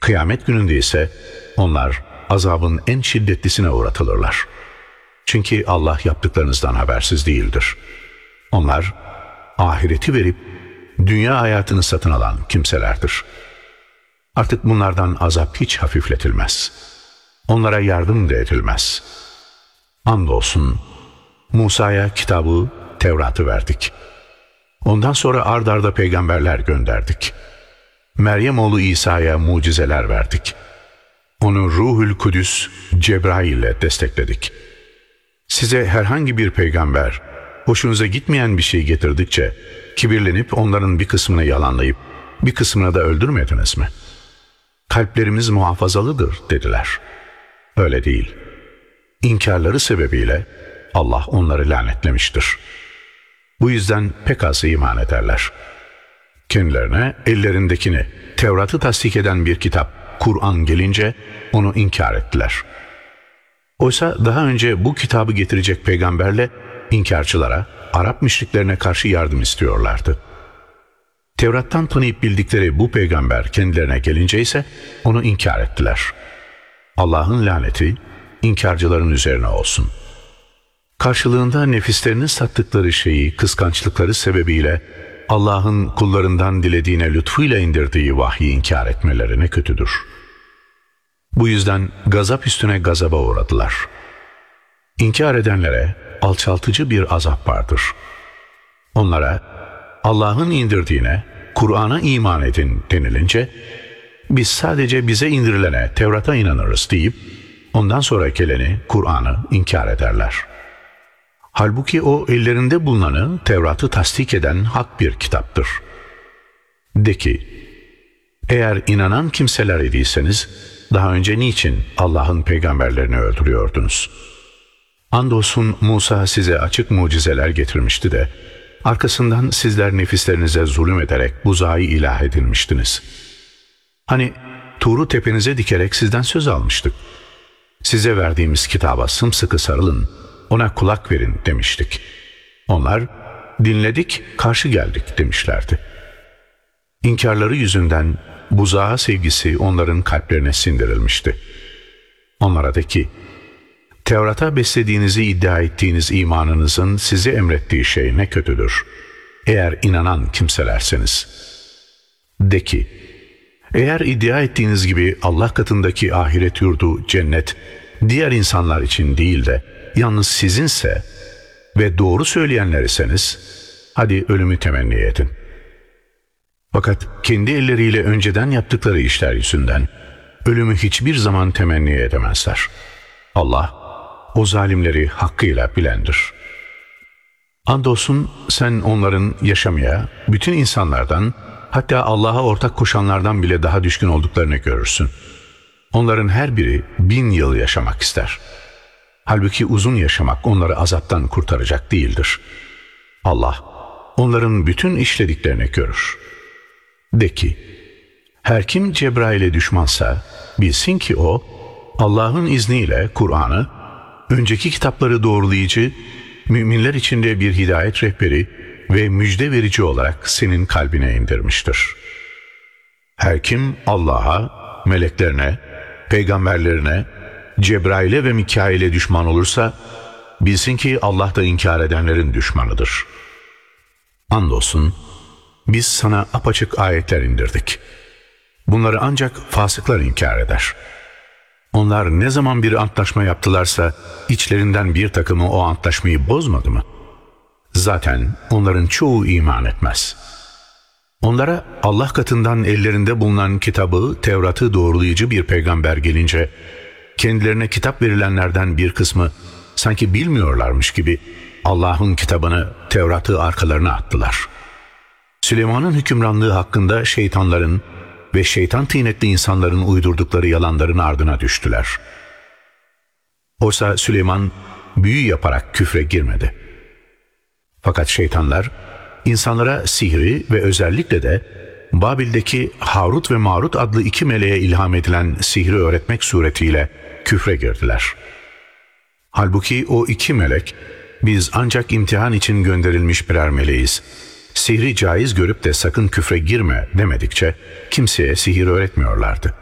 Kıyamet gününde ise onlar azabın en şiddetlisine uğratılırlar. Çünkü Allah yaptıklarınızdan habersiz değildir. Onlar ahireti verip dünya hayatını satın alan kimselerdir. Artık bunlardan azap hiç hafifletilmez. Onlara yardım da edilmez. Andolsun Musa'ya kitabı, Tevrat'ı verdik. Ondan sonra ard arda peygamberler gönderdik. Meryem oğlu İsa'ya mucizeler verdik. Onu Ruhül Kudüs, Cebrail ile destekledik. Size herhangi bir peygamber, hoşunuza gitmeyen bir şey getirdikçe, kibirlenip onların bir kısmını yalanlayıp, bir kısmını da öldürmediniz mi? Kalplerimiz muhafazalıdır dediler. Öyle değil. İnkarları sebebiyle Allah onları lanetlemiştir. Bu yüzden pek az iman ederler. Kendilerine ellerindekini, Tevrat'ı tasdik eden bir kitap, Kur'an gelince onu inkar ettiler. Oysa daha önce bu kitabı getirecek peygamberle inkarcılara, Arap müşriklerine karşı yardım istiyorlardı. Tevrat'tan tanıyıp bildikleri bu peygamber kendilerine gelince ise onu inkar ettiler. Allah'ın laneti inkarcıların üzerine olsun. Karşılığında nefislerinin sattıkları şeyi kıskançlıkları sebebiyle Allah'ın kullarından dilediğine lütfuyla indirdiği vahyi inkar etmeleri ne kötüdür. Bu yüzden gazap üstüne gazaba uğradılar. İnkar edenlere alçaltıcı bir azap vardır. Onlara Allah'ın indirdiğine, Kur'an'a iman edin denilince, biz sadece bize indirilene, Tevrat'a inanırız deyip, ondan sonra geleni, Kur'an'ı inkar ederler. Halbuki o ellerinde bulunanı, Tevrat'ı tasdik eden hak bir kitaptır. De ki, eğer inanan kimseler idiyseniz, daha önce niçin Allah'ın peygamberlerini öldürüyordunuz? Andolsun Musa size açık mucizeler getirmişti de, arkasından sizler nefislerinize zulüm ederek buzağı ilah edilmiştiniz. Hani Tur'u tepenize dikerek sizden söz almıştık. Size verdiğimiz kitaba sımsıkı sarılın, ona kulak verin demiştik. Onlar, dinledik, karşı geldik demişlerdi. İnkarları yüzünden buzağa sevgisi onların kalplerine sindirilmişti. Onlara de ki, Tevrat'a beslediğinizi iddia ettiğiniz imanınızın size emrettiği şey ne kötüdür, eğer inanan kimselerseniz. De ki, eğer iddia ettiğiniz gibi Allah katındaki ahiret yurdu, cennet, diğer insanlar için değil de yalnız sizinse ve doğru söyleyenler iseniz, hadi ölümü temenni edin. Fakat kendi elleriyle önceden yaptıkları işler yüzünden ölümü hiçbir zaman temenni edemezler. Allah, o zalimleri hakkıyla bilendir. Andolsun sen onların yaşamaya, bütün insanlardan, hatta Allah'a ortak koşanlardan bile daha düşkün olduklarını görürsün. Onların her biri 1000 yıl yaşamak ister. Halbuki uzun yaşamak onları azaptan kurtaracak değildir. Allah, onların bütün işlediklerini görür. De ki, her kim Cebrail'e düşmansa, bilsin ki o, Allah'ın izniyle Kur'an'ı, önceki kitapları doğrulayıcı, müminler içinde bir hidayet rehberi ve müjde verici olarak senin kalbine indirmiştir. Her kim Allah'a, meleklerine, peygamberlerine, Cebrail'e ve Mikail'e düşman olursa, bilsin ki Allah da inkar edenlerin düşmanıdır. Andolsun, biz sana apaçık ayetler indirdik. Bunları ancak fasıklar inkar eder. Onlar ne zaman bir antlaşma yaptılarsa, içlerinden bir takımı o antlaşmayı bozmadı mı? Zaten onların çoğu iman etmez. Onlara Allah katından ellerinde bulunan kitabı, Tevrat'ı doğrulayıcı bir peygamber gelince, kendilerine kitap verilenlerden bir kısmı sanki bilmiyorlarmış gibi Allah'ın kitabını, Tevrat'ı arkalarına attılar. Süleyman'ın hükümranlığı hakkında şeytanların ve şeytan tinetli insanların uydurdukları yalanların ardına düştüler. Oysa Süleyman büyü yaparak küfre girmedi. Fakat şeytanlar insanlara sihri ve özellikle de Babil'deki Harut ve Marut adlı 2 meleğe ilham edilen sihri öğretmek suretiyle küfre girdiler. Halbuki o 2 melek, biz ancak imtihan için gönderilmiş birer meleğiz, sihri caiz görüp de sakın küfre girme demedikçe kimseye sihir öğretmiyorlardı.